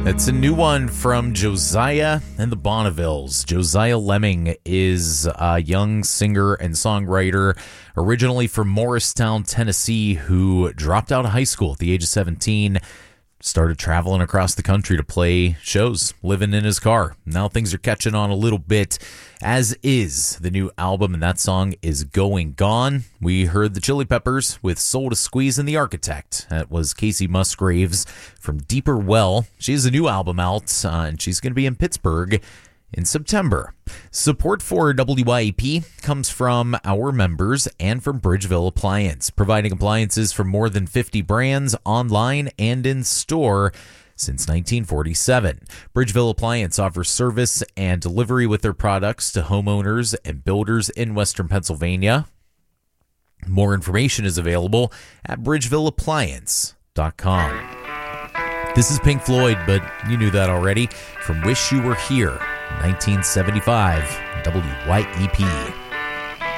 It's a new one from Josiah and the Bonnevilles. Josiah Lemming is a young singer and songwriter, originally from Morristown, Tennessee, who dropped out of high school at the age of 17, started traveling across the country to play shows, living in his car. Now things are catching on a little bit, as is the new album, and that song is Going Gone. We heard the Chili Peppers with Soul to Squeeze and The Architect. That was Casey Musgraves from Deeper Well. She has a new album out, and she's going to be in Pittsburgh in September. Support for WYAP comes from our members and from Bridgeville Appliance, providing appliances from more than 50 brands online and in store since 1947. Bridgeville Appliance offers service and delivery with their products to homeowners and builders in Western Pennsylvania. More information is available at bridgevilleappliance.com. This is Pink Floyd, but you knew that already, from Wish You Were Here, 1975, WYEP.